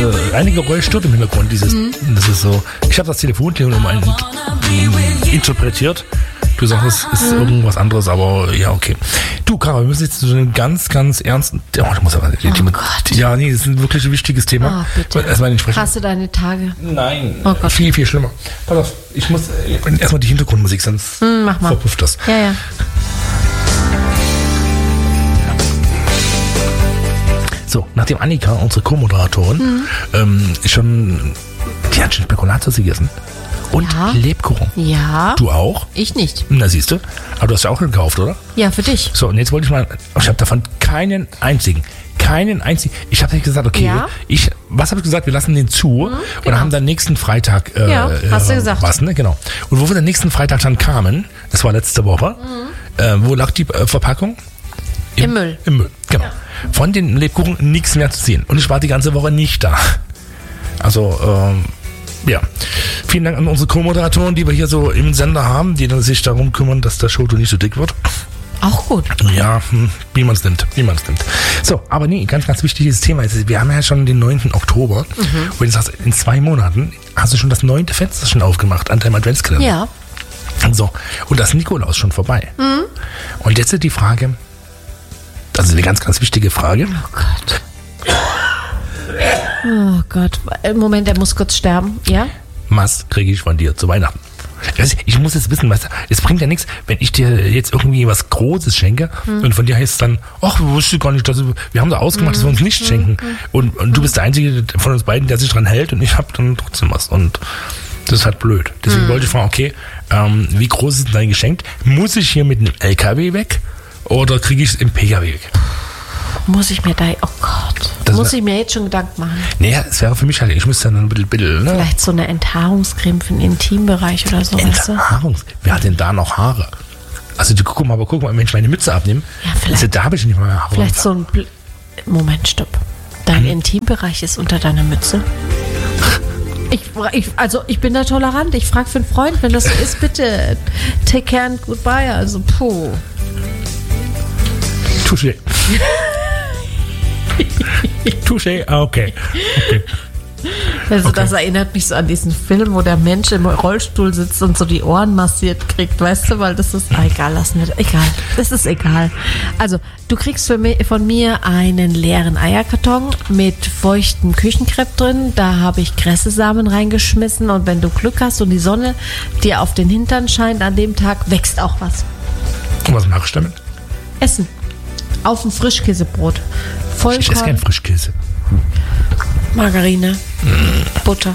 einige Geräusche stört im Hintergrund. Das ist so. Ich habe das Telefontelefon interpretiert. Du sagst, es ist irgendwas anderes, aber ja, okay. Du, Caro, wir müssen jetzt zu einem ganz, ganz ernsten... Oh, du musst aber... Gott. Ja, nee, das ist wirklich ein wichtiges Thema. Oh, bitte. Hast du deine Tage? Nein. Oh Gott. Viel, viel schlimmer. Pass auf, ich muss erstmal die Hintergrundmusik, sonst Mach mal. verpufft das. Ja. So, nachdem Annika, unsere Co-Moderatorin, die hat schon Spekulatius gegessen. Und Lebkuchen. Ja. Du auch? Ich nicht. Na, siehst du. Aber du hast ja auch schon gekauft, oder? Ja, für dich. So, und jetzt wollte ich mal, ich habe davon keinen einzigen. Ich habe gesagt, okay, was habe ich gesagt? Wir lassen den zu und haben dann nächsten Freitag hast du gesagt. was, ne? Genau. Und wo wir dann nächsten Freitag dann kamen, das war letzte Woche, wo lag die Verpackung? Im Müll. Im Müll, genau. Ja. Von den Lebkuchen nichts mehr zu sehen. Und ich war die ganze Woche nicht da. Also, vielen Dank an unsere Co-Moderatoren, die wir hier so im Sender haben, die dann sich darum kümmern, dass der Schoto nicht so dick wird. Auch gut. Ja, wie man es nimmt. So, aber nee, ganz, ganz wichtiges Thema ist, wir haben ja schon den 9. Oktober. Und du sagst, in 2 Monaten hast du schon das 9. Fenster schon aufgemacht an deinem Adventskalender. Ja. So, und das Nikolaus schon vorbei. Und jetzt ist die Frage, das ist eine ganz, ganz wichtige Frage. Oh Gott. Moment, er muss kurz sterben. Ja? Was kriege ich von dir zu Weihnachten? Ich muss jetzt wissen, es bringt ja nichts, wenn ich dir jetzt irgendwie was Großes schenke und von dir heißt es dann, ach, wir wussten gar nicht, wir haben da ausgemacht, dass wir uns nicht schenken. Und du bist der Einzige von uns beiden, der sich dran hält und ich habe dann trotzdem was. Und das ist halt blöd. Deswegen wollte ich fragen, okay, wie groß ist denn dein Geschenk? Muss ich hier mit einem LKW weg oder kriege ich es im PKW weg? Muss ich mir ich mir jetzt schon Gedanken machen? Naja, es wäre für mich halt, ich müsste dann ein bisschen, ne? Vielleicht so eine Enthaarungscreme für den Intimbereich oder so. Wer hat denn da noch Haare? Also guck mal, wenn ich meine Mütze abnehme, da habe ich nicht mehr Haare. Vielleicht so ein... Moment, stopp. Dein Intimbereich ist unter deiner Mütze? Ich bin da tolerant. Ich frage für einen Freund, wenn das so ist, bitte take care and goodbye. Also, puh. Touché. Touché, okay. Also das erinnert mich so an diesen Film, wo der Mensch im Rollstuhl sitzt und so die Ohren massiert kriegt, weißt du, weil das ist, egal, das ist egal. Also, du kriegst von mir einen leeren Eierkarton mit feuchtem Küchenkrepp drin, da habe ich Kressesamen reingeschmissen und wenn du Glück hast und die Sonne dir auf den Hintern scheint an dem Tag, wächst auch was. Und was machst du damit? Essen. Auf ein Frischkäsebrot. Vollkorn. Ich esse kein Frischkäse. Margarine. Butter.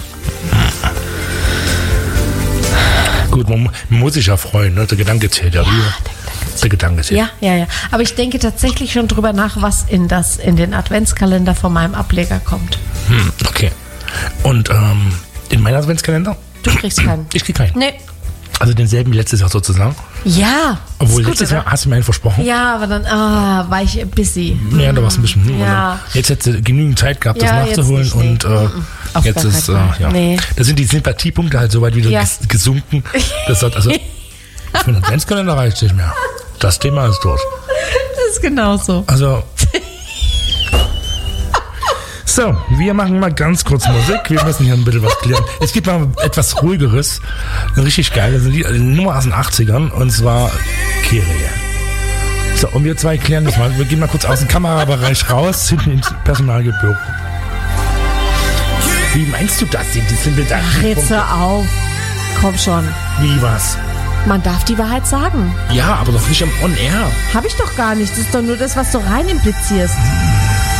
Gut, man muss sich ja freuen, ne? Der Gedanke zählt ja. Der Gedanke zählt. Ja. Aber ich denke tatsächlich schon drüber nach, was in den Adventskalender von meinem Ableger kommt. Okay. Und in meinen Adventskalender? Du kriegst keinen. Ich krieg keinen. Nee. Also denselben wie letztes Jahr sozusagen? Ja. Obwohl letztes Jahr hast du mir einen versprochen. Ja, aber dann war ich busy. Ja, da war es ein bisschen. Ja. Jetzt hättest du genügend Zeit gehabt, das nachzuholen. Und jetzt ist, Nee. Da sind die Sympathiepunkte halt so weit wieder gesunken. Das hat, also, für den Adventskalender reicht es nicht mehr. Das Thema ist durch. Das ist genauso. Also... So, wir machen mal ganz kurz Musik. Wir müssen hier ein bisschen was klären. Es gibt mal etwas Ruhigeres. Richtig geil. Das ist eine Nummer aus den 80ern. Und zwar Kyrie. So, und wir zwei klären das mal. Wir gehen mal kurz aus dem Kamerabereich raus, hinten ins Personalgebüro. Wie meinst du das? Das sind da. Ach, jetzt hör auf. Komm schon. Wie was? Man darf die Wahrheit sagen. Ja, aber doch nicht im On-Air. Hab ich doch gar nicht. Das ist doch nur das, was du rein implizierst.